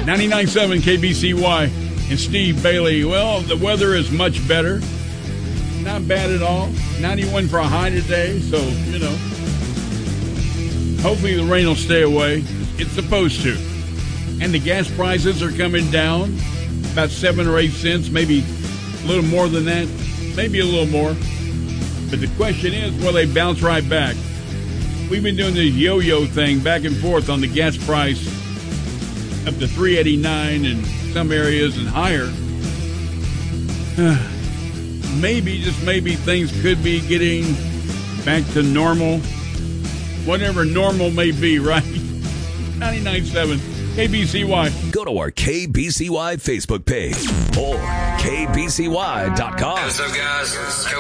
99.7 KBCY and Steve Bailey. Well, the weather is much better. Not bad at all. 91 for a high today, so, hopefully the rain will stay away. It's supposed to. And the gas prices are coming down about 7 or 8 cents, maybe a little more than that, maybe a little more. But the question is, will they bounce right back? We've been doing this yo-yo thing back and forth on the gas price up to $3.89 in some areas and higher. Maybe, just maybe, things could be getting back to normal. Whatever normal may be, right? 99.7 KBCY. Go to our KBCY Facebook page or KBCY.com. What's up, guys?